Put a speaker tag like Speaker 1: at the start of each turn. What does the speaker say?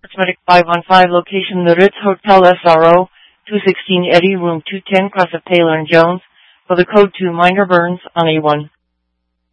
Speaker 1: Paramedic 515, location the Ritz Hotel SRO, 216 Eddy, room 210, cross of Taylor and Jones, for the code 2 minor burns on A1.